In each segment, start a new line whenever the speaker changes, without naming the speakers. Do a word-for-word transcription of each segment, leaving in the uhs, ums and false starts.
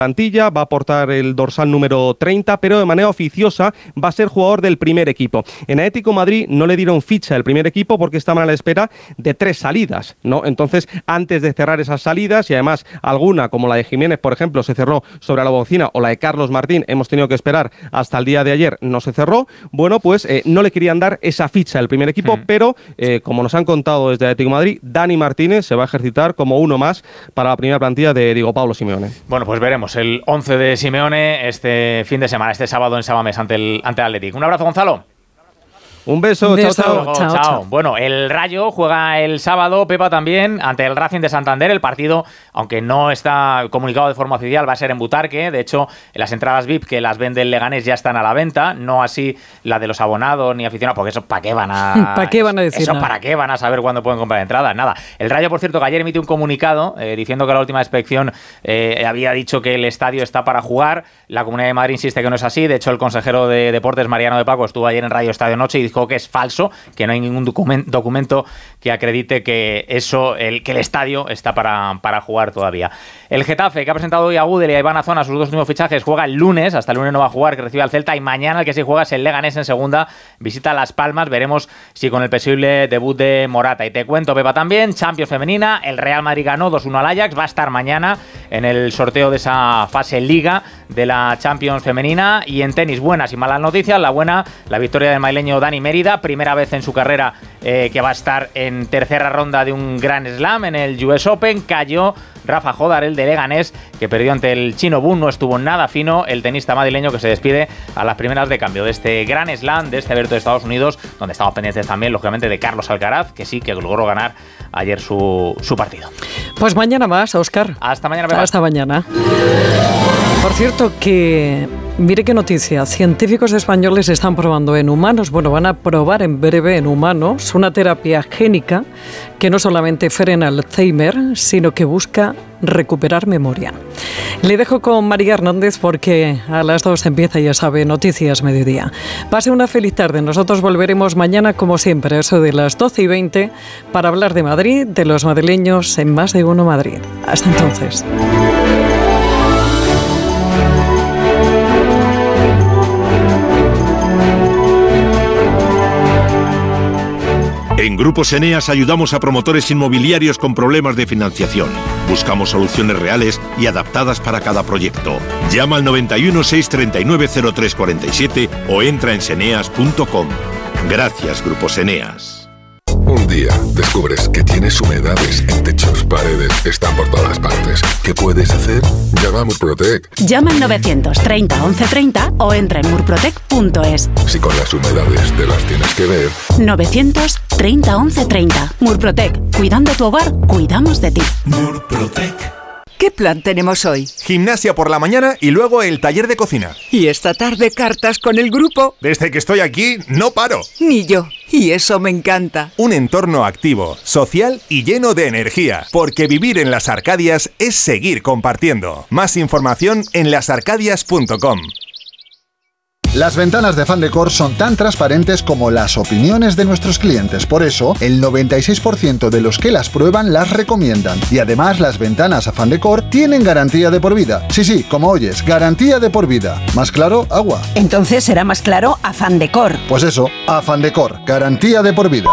plantilla, va a aportar el dorsal número treinta, pero de manera oficiosa va a ser jugador del primer equipo. En Atlético de Madrid no le dieron ficha del primer equipo porque estaban a la espera de tres salidas, ¿no? Entonces, antes de cerrar esas salidas, y además alguna, como la de Jiménez, por ejemplo, se cerró sobre la bocina, o la de Carlos Martín, hemos tenido que esperar hasta el día de ayer, no se cerró, bueno, pues eh, no le querían dar esa ficha del primer equipo, mm. pero, eh, como nos han contado desde Atlético de Madrid, Dani Martínez se va a ejercitar como uno más para la primera plantilla de Diego Pablo Simeone.
Bueno, pues veremos el once de Simeone este fin de semana, este sábado en Samamés ante el, ante el Athletic. Un abrazo, Gonzalo.
Un beso, chao,
chao.
chao,
chao, chao. Bueno, el Rayo juega el sábado, Pepa, también, ante el Racing de Santander. El partido, aunque no está comunicado de forma oficial, va a ser en Butarque. De hecho, las entradas V I P que las vende el Leganés ya están a la venta, no así la de los abonados ni aficionados, porque eso, ¿para qué van a...?
¿Para qué van a decir
Eso,
nada?
¿para qué van a saber cuándo pueden comprar entradas? Nada. El Rayo, por cierto, que ayer emitió un comunicado eh, diciendo que la última inspección eh, había dicho que el estadio está para jugar. La Comunidad de Madrid insiste que no es así. De hecho, el consejero de Deportes, Mariano de Paco, estuvo ayer en Radio Estadio Noche y dijo que es falso, que no hay ningún document, documento que acredite que eso, el, que el estadio está para, para jugar todavía. El Getafe, que ha presentado hoy a Gudel y a Iván Azón, sus dos últimos fichajes, juega el lunes, hasta el lunes no va a jugar, que recibe al Celta, y mañana el que sí juega es el Leganés en segunda, visita Las Palmas, veremos si con el posible debut de Morata. Y te cuento, Pepa, también, Champions femenina, el Real Madrid ganó dos uno al Ajax, va a estar mañana en el sorteo de esa fase Liga de la Champions femenina. Y en tenis, buenas y malas noticias. La buena, la victoria del madrileño Dani Mérida, primera vez en su carrera eh, que va a estar en tercera ronda de un Grand Slam en el U S Open. Cayó Rafa Jodar, el de Leganés, que perdió ante el chino Bun, no estuvo nada fino el tenista madrileño, que se despide a las primeras de cambio de este Grand Slam, de este abierto de Estados Unidos, donde estamos pendientes también, lógicamente, de Carlos Alcaraz, que sí, que logró ganar ayer su, su partido.
Pues mañana más, Óscar.
Hasta mañana, Pepa.
Hasta mañana. Por cierto, que mire qué noticia. Científicos españoles están probando en humanos, bueno, van a probar en breve en humanos, una terapia génica que no solamente frena el Alzheimer, sino que busca recuperar memoria. Le dejo con María Hernández porque a las dos empieza, ya sabe, Noticias Mediodía. Pase una feliz tarde. Nosotros volveremos mañana, como siempre, a eso de las doce y veinte, para hablar de Madrid, de los madrileños en Más de Uno Madrid. Hasta entonces.
En Grupos Eneas ayudamos a promotores inmobiliarios con problemas de financiación. Buscamos soluciones reales y adaptadas para cada proyecto. Llama al noventa y uno, seiscientos treinta y nueve, cero tres cuarenta y siete o entra en seneas punto com. Gracias, Grupos Eneas.
Un día descubres que tienes humedades en techos, paredes, están por todas partes. ¿Qué puedes hacer? Llama a Murprotec.
Llama al novecientos treinta, once treinta o entra en murprotec punto es.
Si con las humedades te las tienes que ver.
novecientos treinta, once treinta. Murprotec. Cuidando tu hogar, cuidamos de ti.
Murprotec.
¿Qué plan tenemos hoy?
Gimnasia por la mañana y luego el taller de cocina.
Y esta tarde cartas con el grupo.
Desde que estoy aquí, no paro.
Ni yo. Y eso me encanta.
Un entorno activo, social y lleno de energía. Porque vivir en las Arcadias es seguir compartiendo. Más información en las arcadias punto com.
Las ventanas de Fandecor son tan transparentes como las opiniones de nuestros clientes. Por eso, el noventa y seis por ciento de los que las prueban las recomiendan. Y además, las ventanas a Fandecor tienen garantía de por vida. Sí, sí, como oyes, garantía de por vida. ¿Más claro? Agua.
Entonces será más claro a Fandecor.
Pues eso, a Fandecor, garantía de por vida.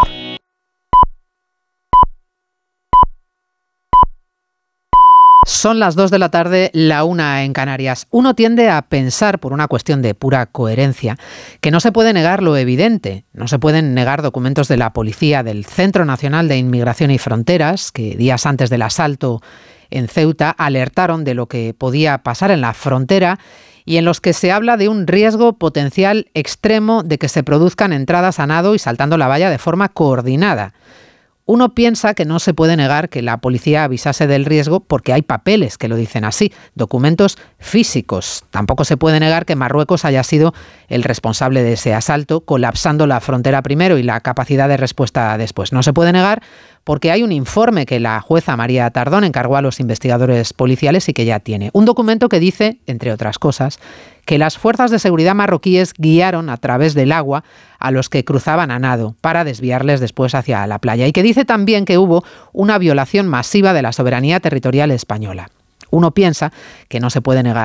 Son las dos de la tarde, la una en Canarias. Uno tiende a pensar, por una cuestión de pura coherencia, que no se puede negar lo evidente. No se pueden negar documentos de la policía, del Centro Nacional de Inmigración y Fronteras, que días antes del asalto en Ceuta alertaron de lo que podía pasar en la frontera y en los que se habla de un riesgo potencial extremo de que se produzcan entradas a nado y saltando la valla de forma coordinada. Uno piensa que no se puede negar que la policía avisase del riesgo porque hay papeles que lo dicen así, documentos físicos. Tampoco se puede negar que Marruecos haya sido el responsable de ese asalto, colapsando la frontera primero y la capacidad de respuesta después. No se puede negar porque hay un informe que la jueza María Tardón encargó a los investigadores policiales y que ya tiene. Un documento que dice, entre otras cosas, que las fuerzas de seguridad marroquíes guiaron a través del agua a los que cruzaban a nado para desviarles después hacia la playa. Y que dice también que hubo una violación masiva de la soberanía territorial española. Uno piensa que no se puede negar